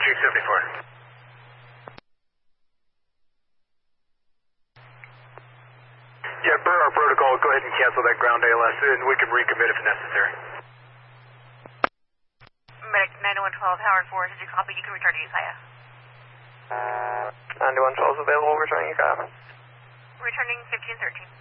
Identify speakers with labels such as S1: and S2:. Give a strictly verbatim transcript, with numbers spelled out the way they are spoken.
S1: Jake seventy-four. Yeah, per our protocol, go ahead and cancel that ground A L S and we can recommit if necessary.
S2: Medic ninety-one twelve, Howard four, did you copy? You can return to Usaya.
S3: ninety-one twelve is available, returning your copy.
S2: Returning fifteen thirteen.